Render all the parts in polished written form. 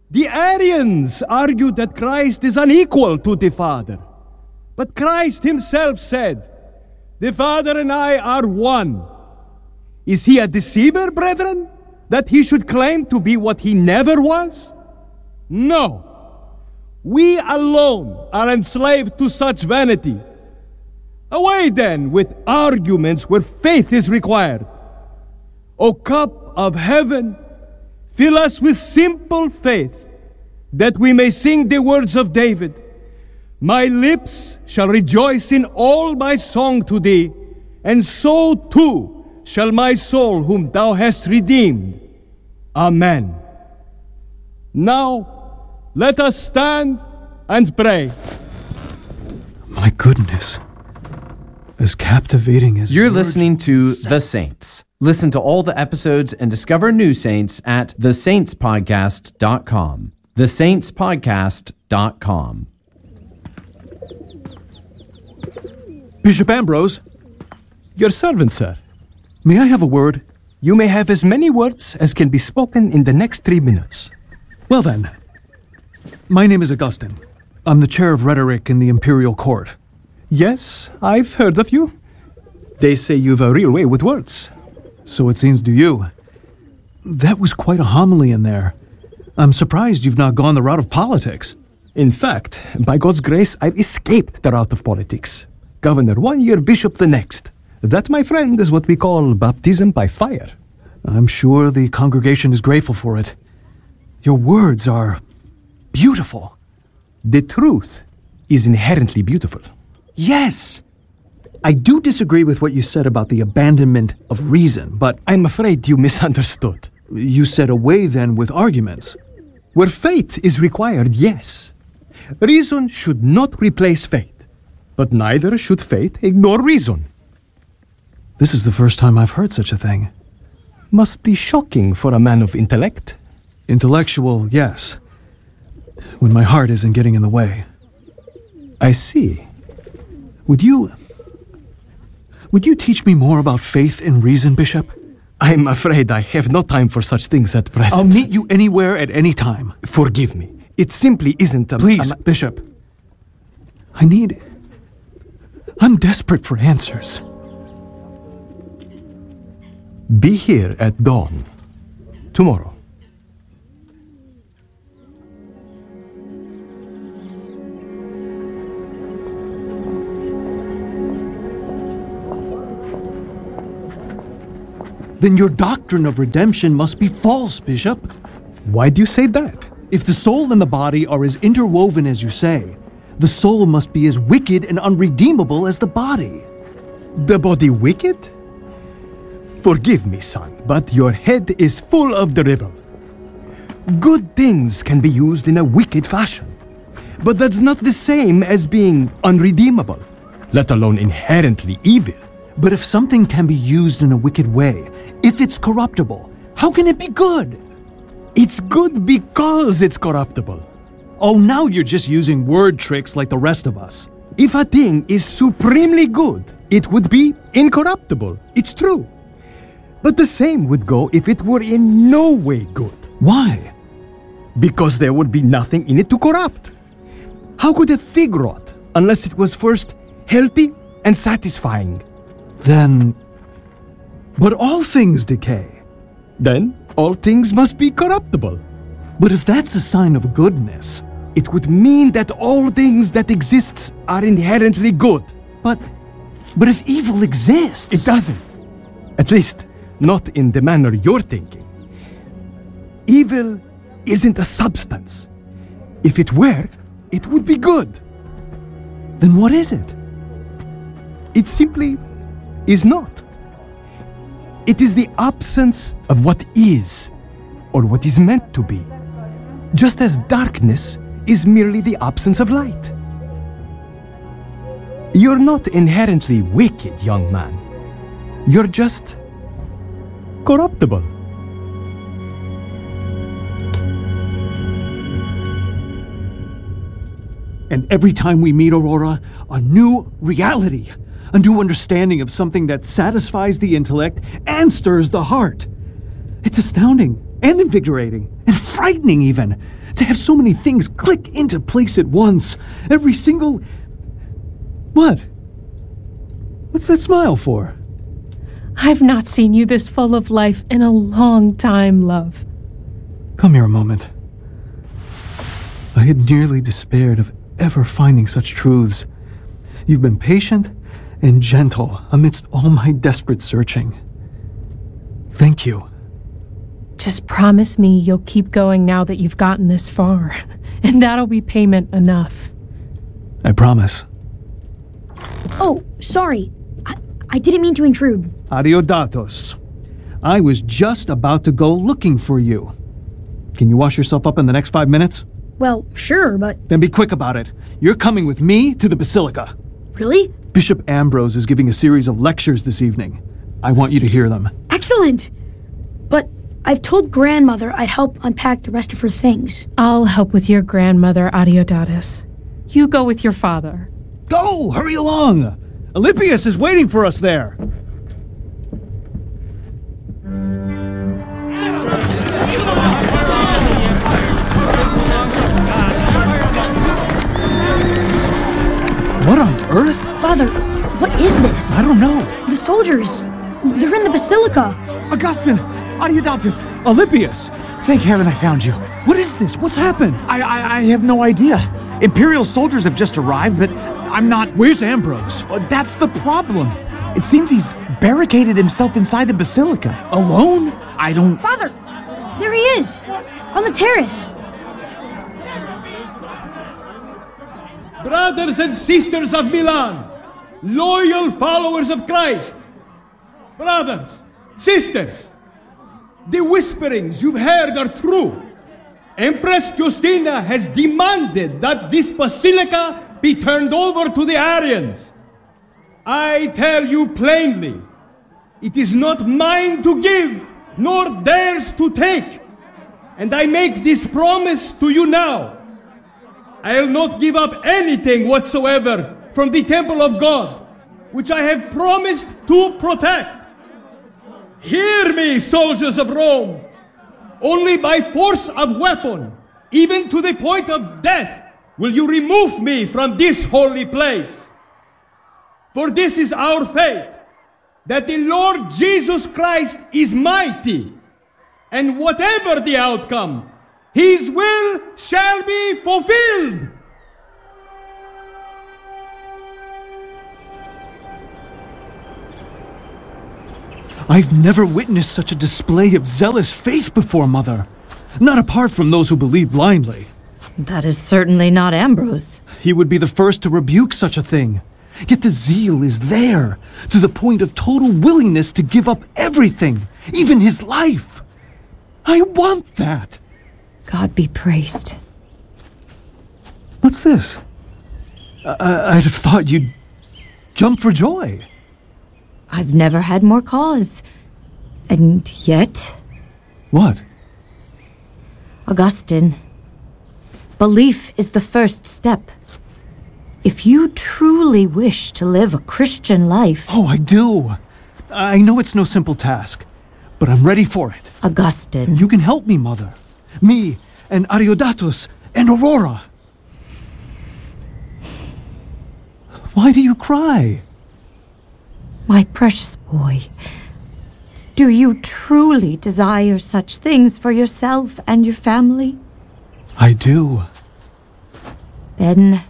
The Arians argued that Christ is unequal to the Father. But Christ himself said, "The Father and I are one." Is he a deceiver, brethren, that he should claim to be what he never was? No. We alone are enslaved to such vanity. Away then with arguments where faith is required. O cup of heaven, fill us with simple faith, that we may sing the words of David. My lips shall rejoice in all my song to thee, and so too shall my soul whom thou hast redeemed. Amen. Now, let us stand and pray. My goodness. As captivating as... You're listening to The Saints. Listen to all the episodes and discover new saints at thesaintspodcast.com. thesaintspodcast.com. Bishop Ambrose? Your servant, sir. May I have a word? You may have as many words as can be spoken in the next 3 minutes. Well then, my name is Augustine. I'm the chair of rhetoric in the Imperial Court. Yes, I've heard of you. They say you've a real way with words. So it seems to you. That was quite a homily in there. I'm surprised you've not gone the route of politics. In fact, by God's grace, I've escaped the route of politics. Governor 1 year, bishop the next. That, my friend, is what we call baptism by fire. I'm sure the congregation is grateful for it. Your words are beautiful. The truth is inherently beautiful. Yes! I do disagree with what you said about the abandonment of reason, but... I'm afraid you misunderstood. You said away then with arguments. Where faith is required, yes. Reason should not replace faith, but neither should faith ignore reason. This is the first time I've heard such a thing. Must be shocking for a man of intellect. Intellectual, yes. When my heart isn't getting in the way. I see. Would you teach me more about faith and reason, Bishop? I'm afraid I have no time for such things at present. I'll meet you anywhere at any time. Forgive me. It simply isn't a... Please, Bishop. I'm desperate for answers. Be here at dawn. Tomorrow. Then your doctrine of redemption must be false, Bishop. Why do you say that? If the soul and the body are as interwoven as you say, the soul must be as wicked and unredeemable as the body. The body wicked? Forgive me, son, but your head is full of drivel. Good things can be used in a wicked fashion, but that's not the same as being unredeemable, let alone inherently evil. But if something can be used in a wicked way, if it's corruptible, how can it be good? It's good because it's corruptible. Oh, now you're just using word tricks like the rest of us. If a thing is supremely good, it would be incorruptible. It's true. But the same would go if it were in no way good. Why? Because there would be nothing in it to corrupt. How could a fig rot unless it was first healthy and satisfying? Then... But all things decay. Then all things must be corruptible. But if that's a sign of goodness... It would mean that all things that exist are inherently good. But if evil exists... It doesn't. At least, not in the manner you're thinking. Evil isn't a substance. If it were, it would be good. Then what is it? It simply is not. It is the absence of what is, or what is meant to be. Just as darkness is merely the absence of light. You're not inherently wicked, young man. You're just corruptible. And every time we meet Aurora, a new reality, a new understanding of something that satisfies the intellect and stirs the heart. It's astounding and invigorating and frightening even. To have so many things click into place at once. Every single... What? What's that smile for? I've not seen you this full of life in a long time, love. Come here a moment. I had nearly despaired of ever finding such truths. You've been patient and gentle amidst all my desperate searching. Thank you. Just promise me you'll keep going now that you've gotten this far, and that'll be payment enough. I promise. Oh, sorry. I didn't mean to intrude. Adeodatos. I was just about to go looking for you. Can you wash yourself up in the next 5 minutes? Well, sure, but... Then be quick about it. You're coming with me to the Basilica. Really? Bishop Ambrose is giving a series of lectures this evening. I want you to hear them. Excellent! But I've told grandmother I'd help unpack the rest of her things. I'll help with your grandmother, Adeodatus. You go with your father. Go! Hurry along! Alypius is waiting for us there. What on earth? Father, what is this? I don't know. The soldiers. They're in the Basilica. Augustine! Adeodatus! Alypius! Thank heaven I found you. What is this? What's happened? I have no idea. Imperial soldiers have just arrived, but I'm not... Where's Ambrose? That's the problem. It seems he's barricaded himself inside the Basilica. Alone? I don't... Father! There he is! On the terrace! Brothers and sisters of Milan, loyal followers of Christ, brothers, sisters, the whisperings you've heard are true. Empress Justina has demanded that this basilica be turned over to the Arians. I tell you plainly, it is not mine to give, nor theirs to take. And I make this promise to you now. I'll not give up anything whatsoever from the temple of God, which I have promised to protect. Hear me, soldiers of Rome. Only by force of weapon, even to the point of death, will you remove me from this holy place. For this is our fate, that the Lord Jesus Christ is mighty, and whatever the outcome, His will shall be fulfilled. I've never witnessed such a display of zealous faith before, Mother. Not apart from those who believe blindly. That is certainly not Ambrose. He would be the first to rebuke such a thing. Yet the zeal is there, to the point of total willingness to give up everything, even his life. I want that. God be praised. What's this? I'd have thought you'd jump for joy. I've never had more cause. And yet... What? Augustine, belief is the first step. If you truly wish to live a Christian life... Oh, I do. I know it's no simple task, but I'm ready for it. Augustine... You can help me, Mother. Me, and Adeodatus, and Aurora. Why do you cry? My precious boy, do you truly desire such things for yourself and your family? I do. Then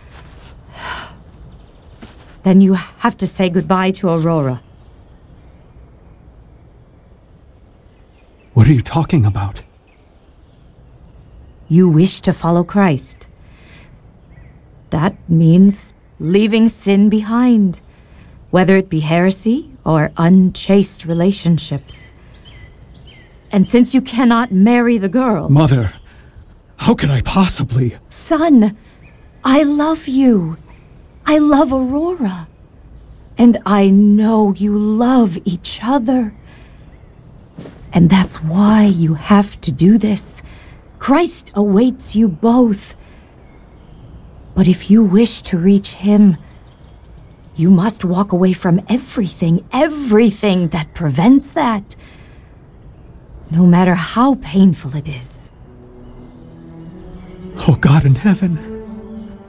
you have to say goodbye to Aurora. What are you talking about? You wish to follow Christ. That means leaving sin behind, whether it be heresy or unchaste relationships. And since you cannot marry the girl... Mother, how can I possibly... Son, I love you. I love Aurora. And I know you love each other. And that's why you have to do this. Christ awaits you both. But if you wish to reach him, you must walk away from everything that prevents that. No matter how painful it is. Oh God in heaven,